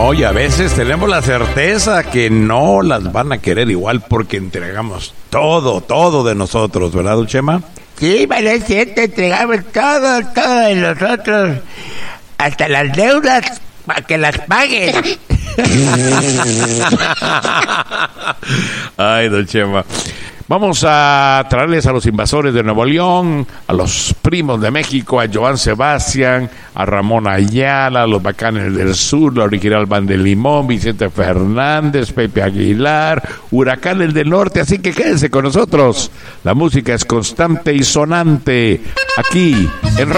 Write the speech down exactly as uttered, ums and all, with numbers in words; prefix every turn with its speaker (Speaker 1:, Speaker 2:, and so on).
Speaker 1: No, y a veces tenemos la certeza que no las van a querer igual porque entregamos todo, todo de nosotros, ¿verdad, don Chema?
Speaker 2: Sí, vale, es cierto, entregamos todo, todo de nosotros, hasta las deudas, para que las paguen.
Speaker 1: Ay, don Chema. Vamos a traerles a los invasores de Nuevo León, a los primos de México, a Joan Sebastián, a Ramón Ayala, a los Bacanes del Sur, la Original Banda de Limón, Vicente Fernández, Pepe Aguilar, Huracanes del Norte, así que quédense con nosotros. La música es constante y sonante aquí en